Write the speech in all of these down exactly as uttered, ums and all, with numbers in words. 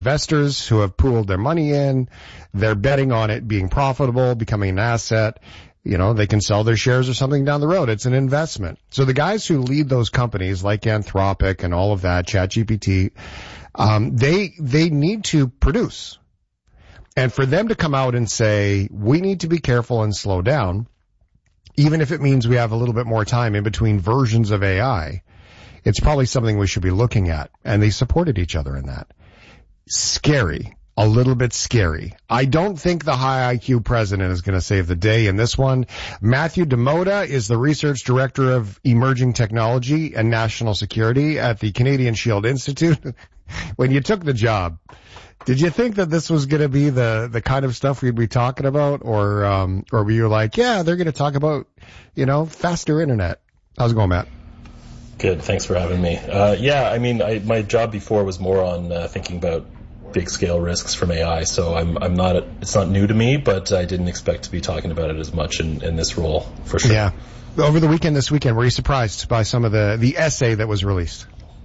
investors who have pooled their money in. They're betting on it being profitable, becoming an asset. You know, they can sell their shares or something down the road. It's an investment. So the guys who lead those companies like Anthropic and all of that, ChatGPT, um, they, they need to produce. And for them to come out and say, we need to be careful and slow down, even if it means we have a little bit more time in between versions of A I, it's probably something we should be looking at. And they supported each other in that. Scary. A little bit scary. I don't think the high I Q president is going to save the day in this one. Matthew Demoda is the research director of emerging technology and national security at the Canadian Shield Institute. When you took the job, did you think that this was going to be the, the kind of stuff we'd be talking about? Or, um, or were you like, yeah, they're going to talk about, you know, faster internet? How's it going, Matt? Good. Thanks for having me. Uh, yeah, I mean, I, my job before was more on uh, thinking about big scale risks from A I. So I'm, I'm not, it's not new to me, but I didn't expect to be talking about it as much in, in this role for sure. Yeah. Over the weekend, this weekend, were you surprised by some of the, the essay that was released?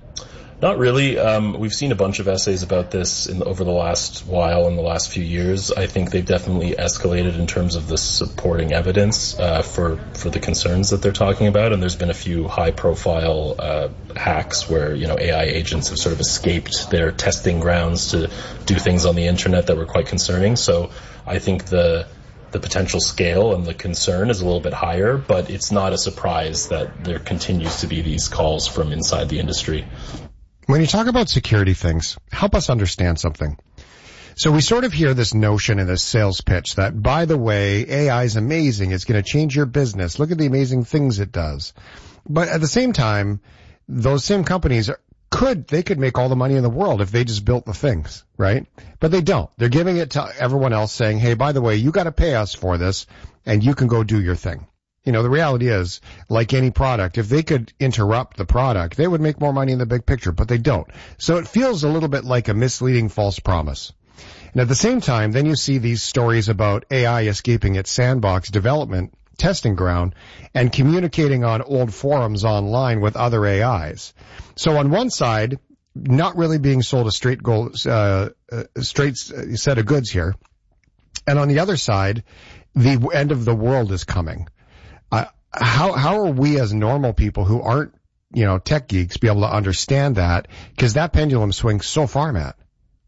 Not really. Um, we've seen a bunch of essays about this in, over the last while, in the last few years. I think they've definitely escalated in terms of the supporting evidence uh, for for the concerns that they're talking about. And there's been a few high-profile uh, hacks where, you know, A I agents have sort of escaped their testing grounds to do things on the internet that were quite concerning. So I think the the potential scale and the concern is a little bit higher, but it's not a surprise that there continues to be these calls from inside the industry. When you talk about security things, help us understand something. So we sort of hear this notion in this sales pitch that, by the way, A I is amazing. It's going to change your business. Look at the amazing things it does. But at the same time, those same companies could, they could make all the money in the world if they just built the things, right? But they don't. They're giving it to everyone else saying, hey, by the way, you got to pay us for this and you can go do your thing. You know, the reality is, like any product, if they could interrupt the product, they would make more money in the big picture, but they don't. So it feels a little bit like a misleading false promise. And at the same time, then you see these stories about A I escaping its sandbox development testing ground and communicating on old forums online with other A Is. So on one side, not really being sold a straight goal, uh, uh, straight set of goods here. And on the other side, the end of the world is coming. Uh, how, how are we as normal people who aren't, you know, tech geeks be able to understand that? Because that pendulum swings so far, Matt.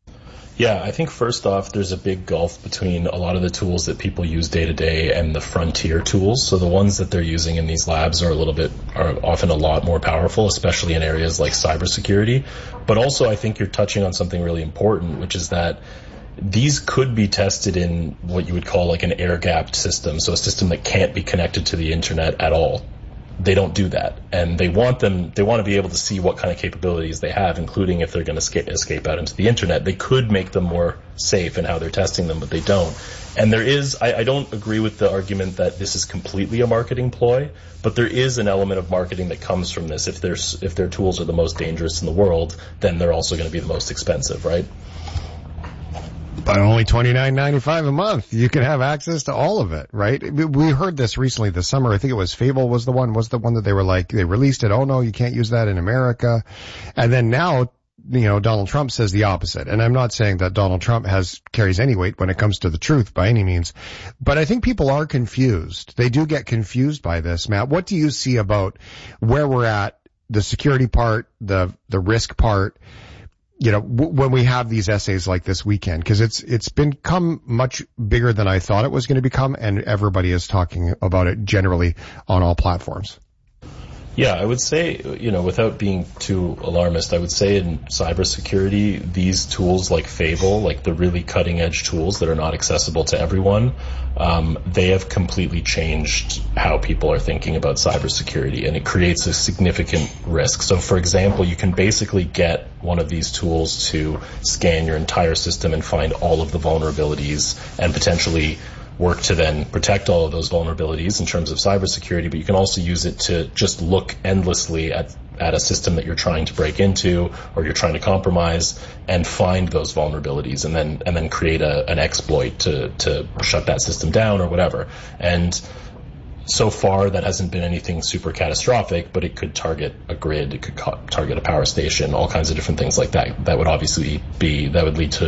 Yeah, I think first off, there's a big gulf between a lot of the tools that people use day to day and the frontier tools. So the ones that they're using in these labs are a little bit, are often a lot more powerful, especially in areas like cybersecurity. But also I think you're touching on something really important, which is that these could be tested in what you would call like an air-gapped system, so a system that can't be connected to the internet at all. They don't do that, and they want them. They want to be able to see what kind of capabilities they have, including if they're going to escape, escape out into the internet. They could make them more safe in how they're testing them, but they don't. And there is, I, I don't agree with the argument that this is completely a marketing ploy, but there is an element of marketing that comes from this. If there's, if their tools are the most dangerous in the world, then they're also going to be the most expensive, right? But only twenty-nine ninety-five a month. You can have access to all of it, right? We heard this recently this summer. I think it was Fable was the one, was the one that they were like, they released it. Oh no, you can't use that in America. And then now, you know, Donald Trump says the opposite. And I'm not saying that Donald Trump has, carries any weight when it comes to the truth by any means. But I think people are confused. They do get confused by this, Matt. What do you see about where we're at, the security part, the, the risk part? You know, w- when we have these essays like this weekend, because it's it's become much bigger than I thought it was going to become, and everybody is talking about it generally on all platforms. Yeah, I would say, you know, without being too alarmist, I would say in cybersecurity, these tools like Fable, like the really cutting edge tools that are not accessible to everyone, um, they have completely changed how people are thinking about cybersecurity, and it creates a significant risk. So, for example, you can basically get one of these tools to scan your entire system and find all of the vulnerabilities and potentially work to then protect all of those vulnerabilities in terms of cybersecurity, but you can also use it to just look endlessly at, at a system that you're trying to break into or you're trying to compromise and find those vulnerabilities and then, and then create a, an exploit to, to shut that system down or whatever. And so far that hasn't been anything super catastrophic, but it could target a grid, it could ca- target a power station, all kinds of different things like that. That would obviously be, that would lead to